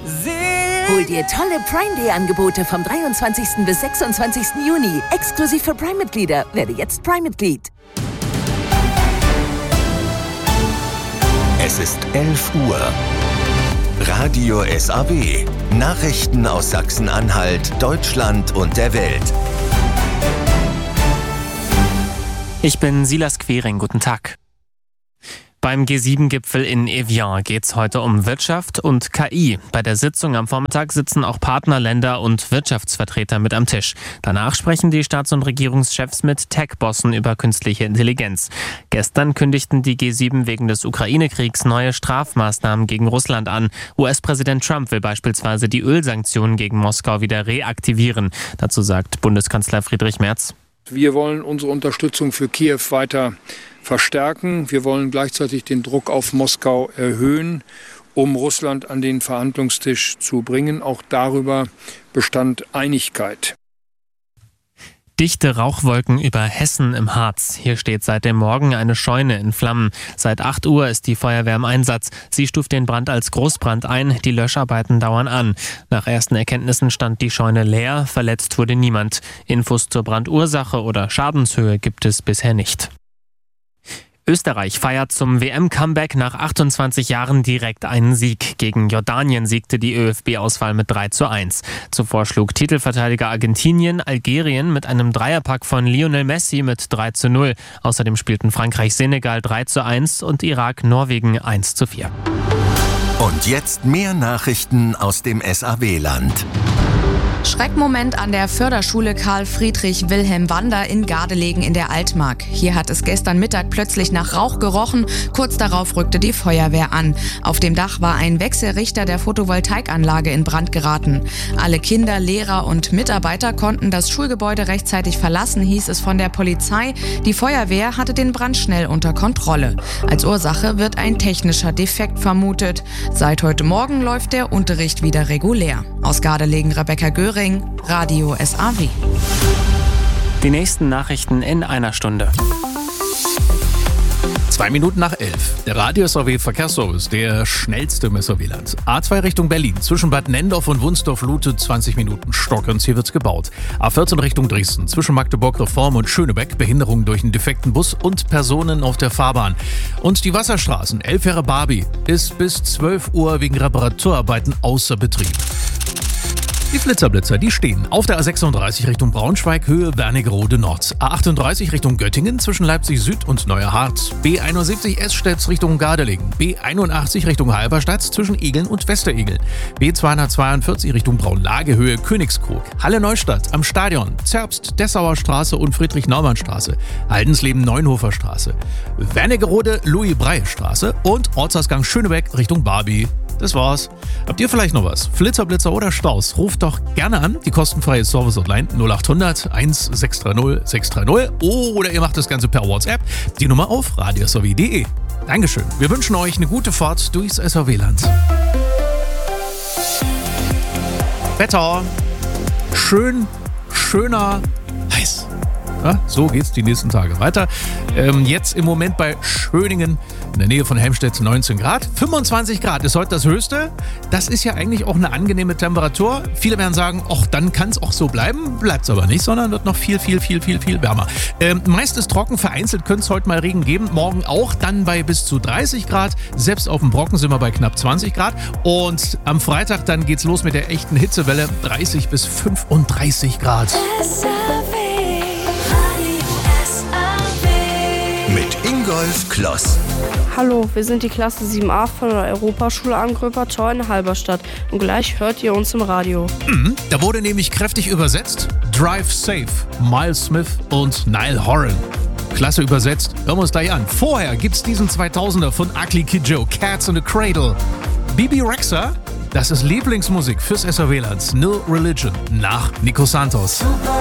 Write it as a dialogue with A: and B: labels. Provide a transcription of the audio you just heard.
A: Hol dir tolle Prime-Day-Angebote vom 23. bis 26. Juni. Exklusiv für Prime-Mitglieder. Werde jetzt Prime-Mitglied.
B: Es ist 11 Uhr. Radio SAW. Nachrichten aus Sachsen-Anhalt, Deutschland und der Welt.
C: Ich bin Silas Quering. Guten Tag. Beim G7-Gipfel in Evian geht es heute um Wirtschaft und KI. Bei der Sitzung am Vormittag sitzen auch Partnerländer und Wirtschaftsvertreter mit am Tisch. Danach sprechen die Staats- und Regierungschefs mit Tech-Bossen über künstliche Intelligenz. Gestern kündigten die G7 wegen des Ukraine-Kriegs neue Strafmaßnahmen gegen Russland an. US-Präsident Trump will beispielsweise die Ölsanktionen gegen Moskau wieder reaktivieren. Dazu sagt Bundeskanzler Friedrich Merz:
D: Wir wollen unsere Unterstützung für Kiew weiter verstärken. Wir wollen gleichzeitig den Druck auf Moskau erhöhen, um Russland an den Verhandlungstisch zu bringen. Auch darüber bestand Einigkeit.
C: Dichte Rauchwolken über Hessen im Harz. Hier steht seit dem Morgen eine Scheune in Flammen. Seit 8 Uhr ist die Feuerwehr im Einsatz. Sie stuft den Brand als Großbrand ein. Die Löscharbeiten dauern an. Nach ersten Erkenntnissen stand die Scheune leer. Verletzt wurde niemand. Infos zur Brandursache oder Schadenshöhe gibt es bisher nicht. Österreich feiert zum WM-Comeback nach 28 Jahren direkt einen Sieg. Gegen Jordanien siegte die ÖFB-Auswahl mit 3:1. Zuvor schlug Titelverteidiger Argentinien Algerien mit einem Dreierpack von Lionel Messi mit 3:0. Außerdem spielten Frankreich-Senegal 3:1 und Irak-Norwegen 1:4.
B: Und jetzt mehr Nachrichten aus dem SAW-Land.
E: Schreckmoment an der Förderschule Karl Friedrich Wilhelm Wander in Gardelegen in der Altmark. Hier hat es gestern Mittag plötzlich nach Rauch gerochen. Kurz darauf rückte die Feuerwehr an. Auf dem Dach war ein Wechselrichter der Photovoltaikanlage in Brand geraten. Alle Kinder, Lehrer und Mitarbeiter konnten das Schulgebäude rechtzeitig verlassen, hieß es von der Polizei. Die Feuerwehr hatte den Brand schnell unter Kontrolle. Als Ursache wird ein technischer Defekt vermutet. Seit heute Morgen läuft der Unterricht wieder regulär. Aus Gardelegen Rebecca Göring, Radio SAW.
C: Die nächsten Nachrichten in einer Stunde.
F: 2 Minuten nach 11. Der Radio SAW Verkehrsservice, der schnellste im SAW-Land. A2 Richtung Berlin. Zwischen Bad Nendorf und Wunsdorf-Lute 20 Minuten Stockens. Hier wird's gebaut. A14 Richtung Dresden. Zwischen Magdeburg-Reform und Schönebeck. Behinderung durch einen defekten Bus und Personen auf der Fahrbahn. Und die Wasserstraßen. Elfjähre Barbie ist bis 12 Uhr wegen Reparaturarbeiten außer Betrieb. Die Flitzerblitzer, die stehen auf der A36 Richtung Braunschweig, Höhe Wernigerode Nord. A38 Richtung Göttingen zwischen Leipzig Süd und Neuerharz. B71 Esstedts Richtung Gardelegen. B81 Richtung Halberstadt zwischen Egeln und Westeregeln. B242 Richtung Braunlage, Höhe Königskrug. Halle Neustadt am Stadion. Zerbst, Dessauer Straße und Friedrich-Naumann-Straße. Haldensleben Neunhofer Straße. Wernigerode Louis-Breie-Straße und Ortsausgang Schönebeck Richtung Barbie. Das war's. Habt ihr vielleicht noch was? Flitzer, oder Staus? Ruft doch gerne an. Die kostenfreie Service-Hotline 0800 1630 630 oder ihr macht das Ganze per WhatsApp. Die Nummer auf radiosaw.de. Dankeschön. Wir wünschen euch eine gute Fahrt durchs SAW-Land. Wetter. Schön, schöner, heiß. Ja, so geht's die nächsten Tage weiter. Jetzt im Moment bei Schöningen in der Nähe von Helmstedt 19 Grad. 25 Grad ist heute das Höchste. Das ist ja eigentlich auch eine angenehme Temperatur. Viele werden sagen, ach, dann kann es auch so bleiben. Bleibt es aber nicht, sondern wird noch viel wärmer. Meist ist trocken, vereinzelt könnte es heute mal Regen geben. Morgen auch, dann bei bis zu 30 Grad. Selbst auf dem Brocken sind wir bei knapp 20 Grad. Und am Freitag dann geht's los mit der echten Hitzewelle. 30 bis 35 Grad.
B: Mit Ingolf Kloss.
G: Hallo, wir sind die Klasse 7a von der Europaschule am Gröper-Tor in Halberstadt und gleich hört ihr uns im Radio.
F: Da wurde nämlich kräftig übersetzt Drive Safe, Miles Smith und Niall Horan. Klasse übersetzt, hören wir uns gleich an. Vorher gibt's diesen 2000er von Ugly Kid Joe, Cats in the Cradle. Bibi Rexha, das ist Lieblingsmusik fürs SAW-Land. No Religion nach Nico Santos.